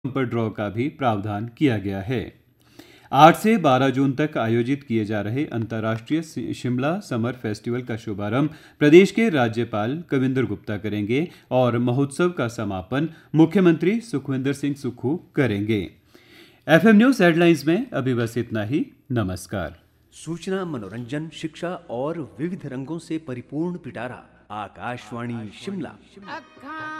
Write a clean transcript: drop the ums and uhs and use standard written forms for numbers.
पर ड्रॉ का भी प्रावधान किया गया है। 8 से 12 जून तक आयोजित किए जा रहे अंतर्राष्ट्रीय शिमला समर फेस्टिवल का शुभारंभ प्रदेश के राज्यपाल कविंद्र गुप्ता करेंगे और महोत्सव का समापन मुख्यमंत्री सुखविंदर सिंह सुक्खू करेंगे। एफएम न्यूज हेडलाइंस में अभी बस इतना ही। नमस्कार। सूचना, मनोरंजन, शिक्षा और विविध रंगों से परिपूर्ण पिटारा। आकाशवाणी शिमला।